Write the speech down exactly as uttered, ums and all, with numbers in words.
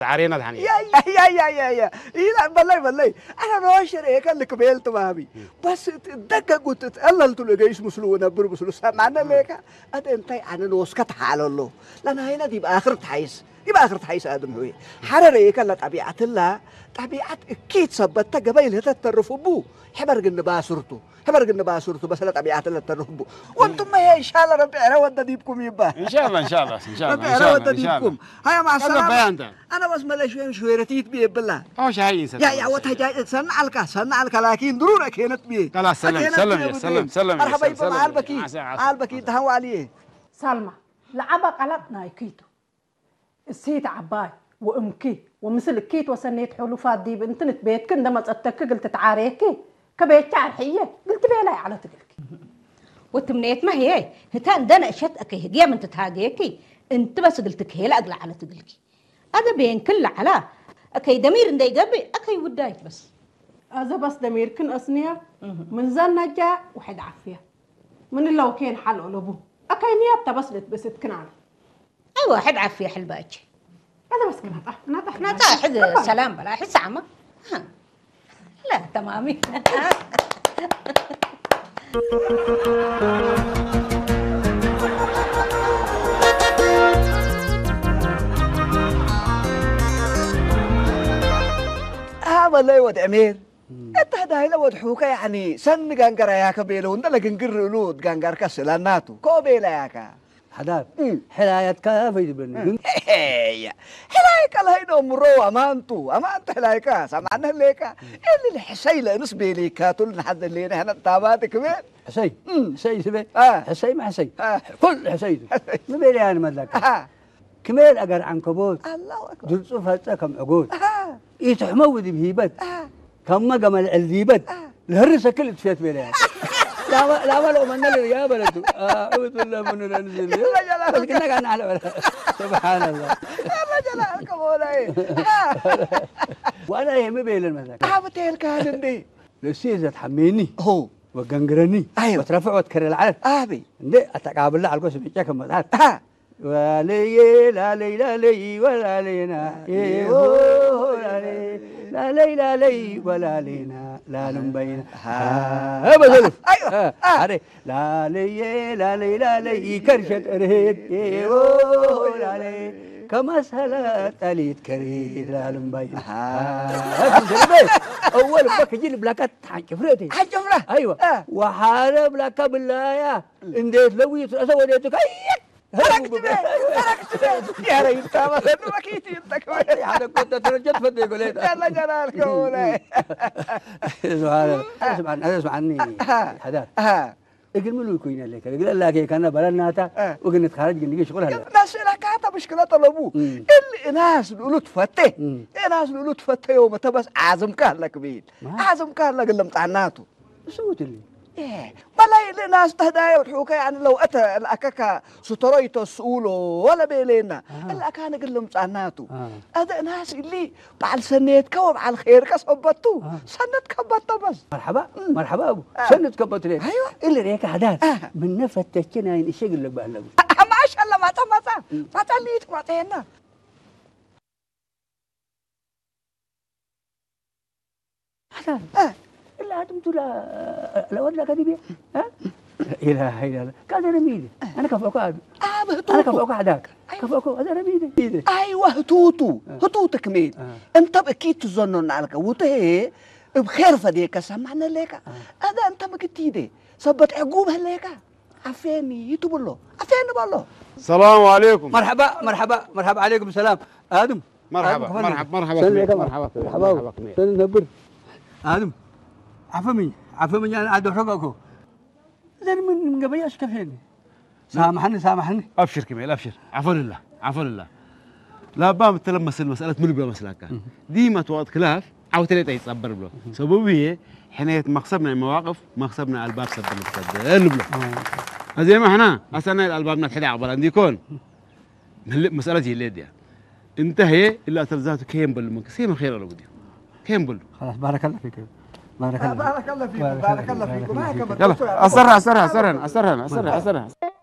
تعرينا دحني يا يا يا يا يا إيه بالله بالله أنا نوشر هيك اللي قبلت مامي بس تدقق وتتقلل تلقيش مسلونا برمسلو سمعنا ليك أده أنت أنا نوسكت حال الله لأن هنا دي بآخر تحيس دي بآخر تحيس آدم هوي حرر هيك اللي طبيعة الله طبيعة أكيد سبت قبيل هتترفوا بو حبر جن باسرته حبر جن باسرته بس لا طبيعة الله ترفوا وأنتم ما هي إن شاء الله ربي عرود ديبكم يبا ان شاء الله ان شاء الله ان شاء ربي الله ان شاء عرود الله ان شاء الله ديبكم هيا مع السلامة انت أنا بس ملا شوي شويرتيت بيه بالله اول شيء هي يا يا وتهجا سن على سن على لكن ضرورة كانت بيه خلاص سلم سلم يا سلم سلم مرحبا يبا مع البكي مع البكي تهو عليه سلمى لعبك قلتنا كيتو السيد عباي وامكي ومثل كيت وسنيت حلوفات دي بنتنت بيتك عندما تتك قلت تعاريكي كبيت تعرحيه قلت بيلا على تقلك وتمنيت ما هي هتان دنا اشت اكي هديه من تتهاجيكي انت بس قلتك هي لا اقلع على تقلكي هذا بين كل على اكي دمير اندي قبي اكي ودايت بس هذا بس دمير كن اصنيه من زن جاء وحد عافيه من اللي لو كان حل قلبه اكي نيابته بس بس تكنعل ايوه حد عافيه حلباجي هذا بس من هذا نطح نطح حد سلام بلا حس عمه لا تمامي هذا لا يود عمير انت هذا لا ود حوكه يعني سن غانغر يا كبيلو انت لغنغر لود غانغر كسلاناتو كوبيلا ياكا حداد حلايت كافي بن هي حلايك الهينو مرو امانتو امانت حلايكا سمعنا ليكا اللي الحسيله نسبي ليكا تقول حد اللي هنا تابات كمان حسين حسين سبي اه حسين ما حسين آه. كل حسين ما بيني انا مدلك كمال اجر عنكبوت الله اكبر جلسوا فتاكم عقود آه. يتحمود بهيبت آه. كم جمل الذيبت الهرسه كلت فيت بيني لا لا ولا من اللي يا بلد اعوذ بالله من الانزل بس كنا كان على سبحان الله الله جلالك مولاي وانا يهمني بين المساك عابتين كان دي لسيزه تحميني هو وقنقرني ايوه وترفع وتكرر العلف ابي ندي اتقابل على القوس بيجاك مدات ها ولي لا لي لا لي ولا لينا لا لي لا لي لا لي ولا لينا لا نبين ها بدل ايوه هذه لا لي لا لي لا لي كرشت ارهد لا لي كما سهلت اليت كريد لا نبين ها اول بك يجي بلاكات حنجفرتي حنجفره ايوه وحارب لك بالله يا انديت لوي اسوديتك تركت بيه تركت بيه يا ريت ما مكيتي انت كمان هذا كنت ترجت فدي قلت يلا جلالك مولاي سبحان اسمع انا اسمع عني هذا ها اقل منو يكون لك قال لك كان بلناتا وقلنا خارج قلنا شغل هلا ناس لك هذا مشكله طلبوه اللي ناس بيقولوا تفتح ناس بيقولوا تفتح يوم تبس عازم كهلك بيت عازم كهلك اللي امتحاناته سويت لي إيه بلا ناس تهدايا وتحوكا يعني لو أتى الأكاكا ستريتو سؤولو ولا بيلينا آه. الأكانا قلهم صعناتو هذا آه. ناس اللي بعد سنة كوب على الخير كسبتو آه. سنة كبتو بس مرحبا مم. مرحبا أبو آه. سنة كبت ليه أيوة اللي ريك حداد آه. من نفت تكنا ينشق اللي بقلبه آه. ما شاء الله ما تا ما تا ما تا ليت ما تهنا حداد آه. لا تمتو لا لا ولا كذي ها إله إلا الله كذا رميدي أنا كفوك هذا أنا كفوك هذاك كفوك هذا رميدي أيوة هتوتو هتوتو كميد أنت أكيد تظنون على كوته بخير فديك سمعنا لك هذا أنت ما كتيدي صبت عقوب هليك عفيني يتبلو عفيني بالله السلام عليكم مرحبا مرحبا مرحبا عليكم السلام آدم مرحبا مرحبا مرحبا مرحبا مرحبا سنبر آدم عفمي عفمي أنا عاد حقكم زين من قبل ايش كفيني سامحني سامحني ابشر كميل ابشر عفوا لله عفوا لله لا بام تلمس المساله من بلا مسلاك ديما تواد خلاف عاوت لي يتصبر بلو سببيه حنيت مقصبنا المواقف مقصبنا الباب سد مستدل بلو زي ما احنا اسنا الالباب نتحدى عبر عندي يكون مساله زي ليديا انتهي الا تلزات كيم بل من كثير من خير لو بدي كيم بل خلاص بارك الله فيك بارك الله بارك الله فيكم بارك الله فيكم يلا اسرع اسرع اسرع اسرع اسرع اسرع